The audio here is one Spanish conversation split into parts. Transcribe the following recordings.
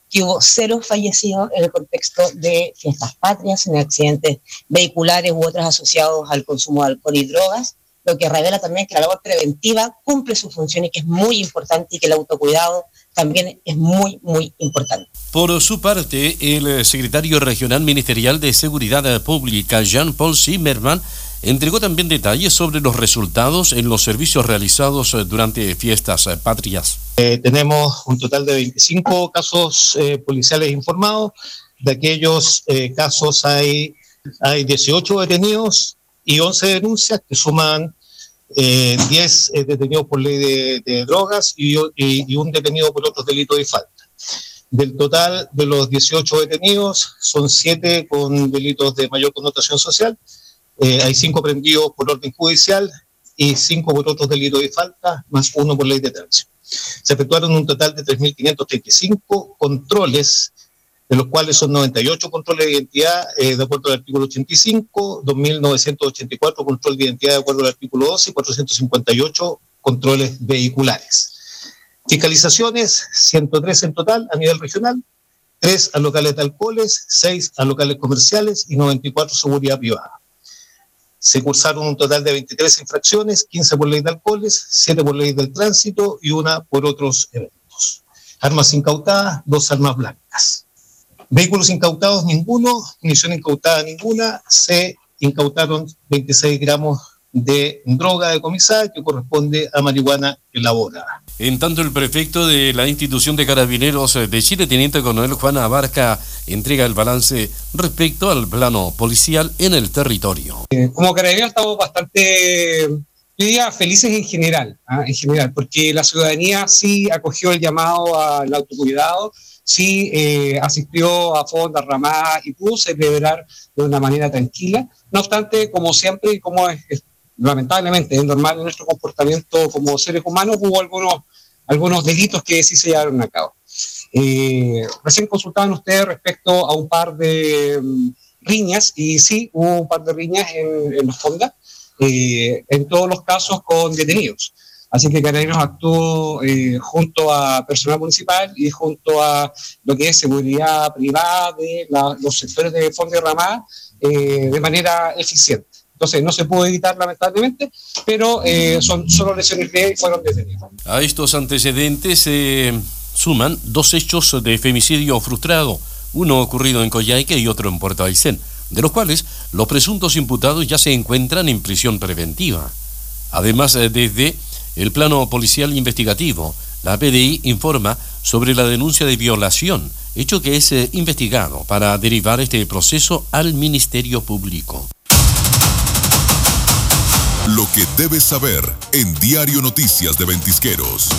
que hubo 0 fallecidos en el contexto de fiestas patrias, en accidentes vehiculares u otros asociados al consumo de alcohol y drogas, lo que revela también que la labor preventiva cumple su función y que es muy importante y que el autocuidado también es muy, muy importante. Por su parte, el secretario regional ministerial de Seguridad Pública, Jean-Paul Zimmerman, entregó también detalles sobre los resultados en los servicios realizados durante fiestas patrias. Tenemos un total de 25 casos policiales informados. De aquellos casos hay 18 detenidos y 11 denuncias que suman 10 detenidos por ley de drogas y un detenido por otros delitos y falta. Del total de los 18 detenidos, son 7 con delitos de mayor connotación social, hay 5 prendidos por orden judicial y 5 por otros delitos y falta, más 1 por ley de tránsito. Se efectuaron un total de 3.535 controles, de los cuales son 98 controles de identidad de acuerdo al artículo 85, 2.984 control de identidad de acuerdo al artículo 12 y 458 controles vehiculares. Fiscalizaciones, 103 en total a nivel regional, 3 a locales de alcoholes, 6 a locales comerciales y 94 seguridad privada. Se cursaron un total de 23 infracciones, 15 por ley de alcoholes, 7 por ley del tránsito y 1 por otros eventos. Armas incautadas, 2 armas blancas. Vehículos incautados, ninguno. Munición incautada, ninguna. Se incautaron 26 gramos de droga decomisada que corresponde a marihuana elaborada. En tanto, el prefecto de la institución de Carabineros de Chile, teniente coronel Juan Abarca, entrega el balance respecto al plano policial en el territorio. Como Carabineros estamos bastante, yo diría, felices en general, porque la ciudadanía sí acogió el llamado al autocuidado, sí asistió a fondas, ramadas y pudo celebrar de una manera tranquila. No obstante, como siempre y como es lamentablemente es normal en nuestro comportamiento como seres humanos, hubo algunos delitos que sí se llevaron a cabo. Recién consultaban ustedes respecto a un par de riñas, y sí, hubo un par de riñas en las fondas, en todos los casos con detenidos. Así que Carabineros actuó junto a personal municipal y junto a lo que es seguridad privada de los sectores de fonda y ramada de manera eficiente. Entonces no se pudo evitar lamentablemente, pero son solo lesiones leves y fueron detenidos. A estos antecedentes se suman 2 hechos de femicidio frustrado, uno ocurrido en Coyhaique y otro en Puerto Aysén, de los cuales los presuntos imputados ya se encuentran en prisión preventiva. Además, desde el plano policial investigativo, la PDI informa sobre la denuncia de violación, hecho que es investigado para derivar este proceso al Ministerio Público. Lo que debes saber en Diario Noticias de Ventisqueros.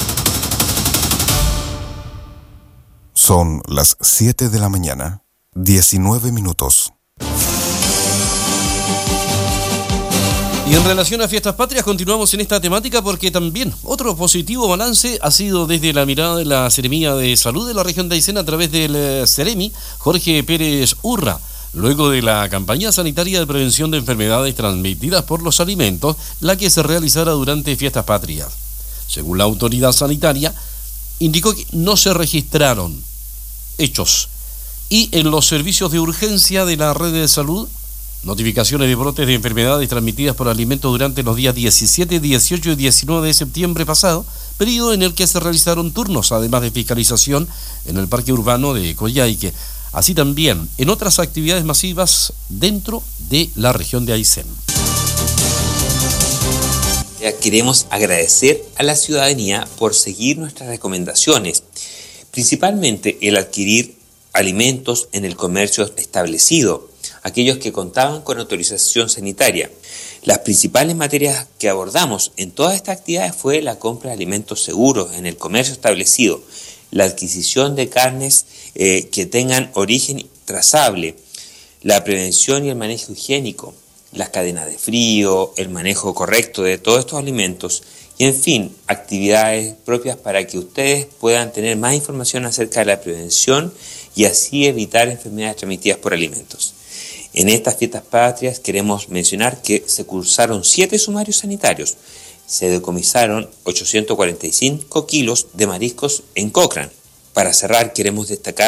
Son las 7 de la mañana, 19 minutos. Y en relación a fiestas patrias, continuamos en esta temática porque también otro positivo balance ha sido desde la mirada de la Seremía de Salud de la región de Aysén a través del Seremi, Jorge Pérez Urra, luego de la campaña sanitaria de prevención de enfermedades transmitidas por los alimentos, la que se realizará durante fiestas patrias. Según la autoridad sanitaria, indicó que no se registraron hechos y en los servicios de urgencia de la red de salud, notificaciones de brotes de enfermedades transmitidas por alimentos durante los días 17, 18 y 19 de septiembre pasado, periodo en el que se realizaron turnos, además de fiscalización en el parque urbano de Coyhaique, así también en otras actividades masivas dentro de la región de Aysén. Queremos agradecer a la ciudadanía por seguir nuestras recomendaciones, principalmente el adquirir alimentos en el comercio establecido, aquellos que contaban con autorización sanitaria. Las principales materias que abordamos en todas estas actividades fue la compra de alimentos seguros en el comercio establecido, la adquisición de carnes que tengan origen trazable, la prevención y el manejo higiénico, las cadenas de frío, el manejo correcto de todos estos alimentos y, en fin, actividades propias para que ustedes puedan tener más información acerca de la prevención y así evitar enfermedades transmitidas por alimentos. En estas fiestas patrias queremos mencionar que se cursaron 7 sumarios sanitarios, se decomisaron 845 kilos de mariscos en Cochrane. Para cerrar, queremos destacar